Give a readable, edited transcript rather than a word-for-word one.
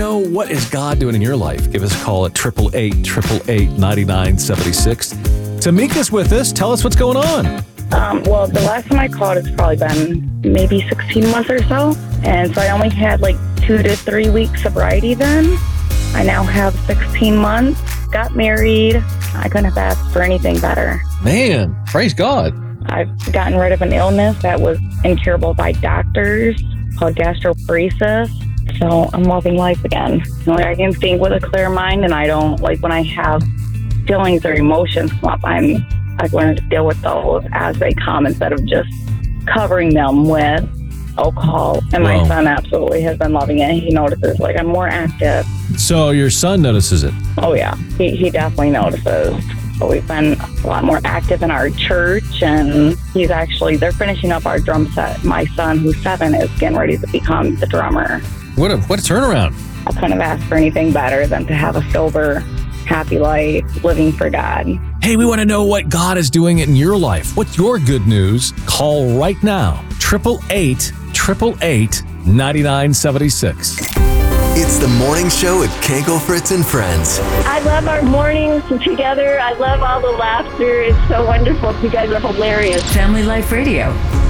know what is God doing in your life, give us a call at 888-888-9976. Tamika's with us. Tell us what's going on. Well, the last time I called, it's probably been maybe 16 months or so. And so I only had like 2 to 3 weeks sobriety then. I now have 16 months, got married. I couldn't have asked for anything better. Man, praise God. I've gotten rid of an illness that was incurable by doctors called gastroparesis. So I'm loving life again. I can think with a clear mind, and I don't, like when I have feelings or emotions come up, I've learned to deal with those as they come instead of just covering them with alcohol. And my son absolutely has been loving it. He notices like I'm more active. So your son notices it? Oh yeah, he definitely notices. But we've been a lot more active in our church, and they're finishing up our drum set. My son, who's 7, is getting ready to become the drummer. What a turnaround. I couldn't have asked for anything better than to have a sober, happy life, living for God. Hey, we want to know what God is doing in your life. What's your good news? Call right now, 888-888-9976. It's the morning show with Kanko, Fritz, and Friends. I love our mornings together. I love all the laughter. It's so wonderful. You guys are hilarious. Family Life Radio.